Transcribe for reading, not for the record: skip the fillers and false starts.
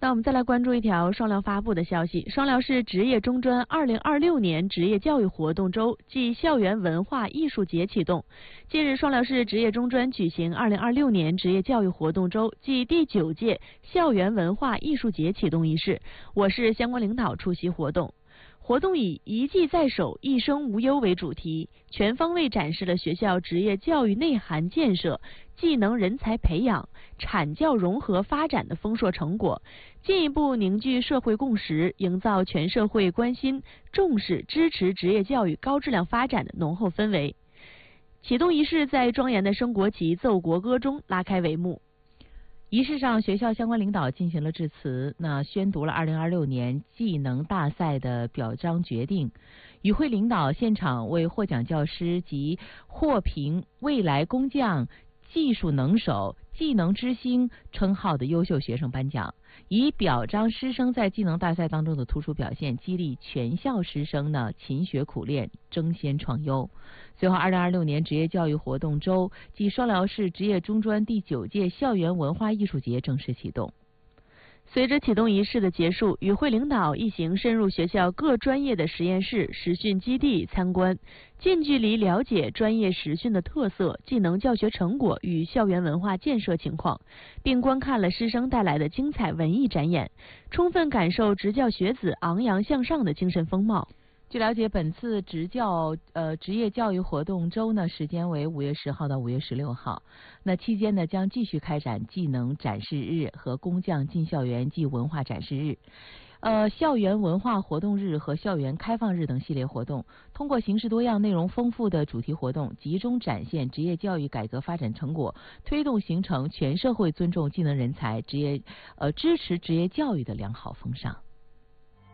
那我们再来关注一条双辽发布的消息：双辽市职业中专2026年职业教育活动周暨校园文化艺术节启动。近日，双辽市职业中专举行2026年职业教育活动周暨第9届校园文化艺术节启动仪式，我市相关领导出席活动。活动以一技在手，一生无忧为主题，全方位展示了学校职业教育内涵建设、技能人才培养、产教融合发展的丰硕成果，进一步凝聚社会共识，营造全社会关心、重视、支持职业教育高质量发展的浓厚氛围。启动仪式在庄严的升国旗、奏国歌中拉开帷幕。 仪式上，学校相关领导进行了致辞，宣读了2026年技能大赛的表彰决定。与会领导现场为获奖教师及获评未来工匠、技术能手、技能之星称号的优秀学生颁奖，以表彰师生在技能大赛当中的突出表现，激励全校师生勤学苦练，争先创优。随后，2026年职业教育活动周暨双辽市职业中专第9届校园文化艺术节正式启动。 随着启动仪式的结束，与会领导一行深入学校各专业的实验室、实训基地参观，近距离了解专业实训的特色、技能教学成果与校园文化建设情况，并观看了师生带来的精彩文艺展演，充分感受执教学子昂扬向上的精神风貌。 据了解，本次职业教育活动周时间为5月10号到5月16号。期间将继续开展技能展示日和工匠进校园暨文化展示日、校园文化活动日和校园开放日等系列活动，通过形式多样、内容丰富的主题活动，集中展现职业教育改革发展成果，推动形成全社会尊重技能人才、支持职业教育的良好风尚。